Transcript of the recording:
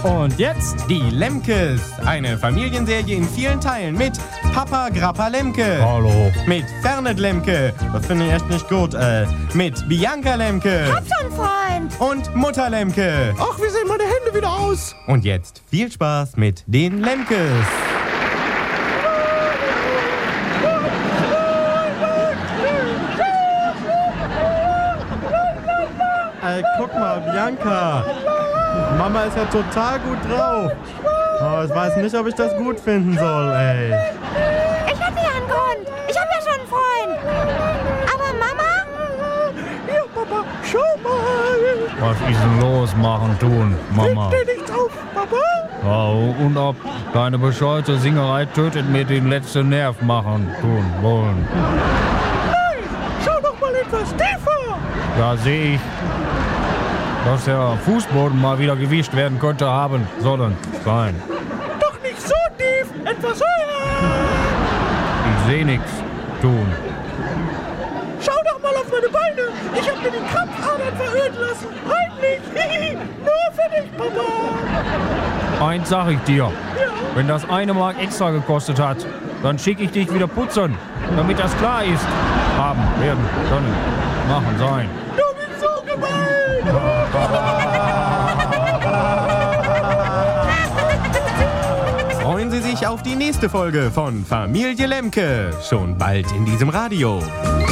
Und jetzt die Lemkes. Eine Familienserie in vielen Teilen mit Papa Grappa Lemke. Hallo. Mit Fernet Lemke. Das finde ich echt nicht gut. Mit Bianca Lemke. Hab schon Freund. Und Mutter Lemke. Ach, wie sehen meine Hände wieder aus? Und jetzt viel Spaß mit den Lemkes. Guck mal, Bianca. Mama ist ja total gut drauf. Oh, ich weiß nicht, ob ich das gut finden soll, ey. Ich hatte ja einen Grund. Ich habe ja schon einen Freund. Aber Mama? Ja, Papa, schau mal. Was ist denn los, machen, tun, Mama? Leg dir nichts auf, Papa. Ja, und ob deine bescheuerte Singerei tötet mir den letzten Nerv machen, tun, wollen. Nein, schau doch mal etwas tiefer. Da sehe ich, dass der Fußboden mal wieder gewischt werden könnte haben sollen sein. Doch nicht so tief, etwas höher. Ich sehe nichts, tun. Schau doch mal auf meine Beine. Ich habe mir die Krampfadern verirren lassen. Heimlich. Nur für dich, Papa. Eins sag ich dir, wenn das 1 Mark extra gekostet hat, dann schicke ich dich wieder putzen, damit das klar ist. Haben, werden, können, machen, sein. Du bist so gemein. Freuen Sie sich auf die nächste Folge von Familie Lemke. Schon bald in diesem Radio.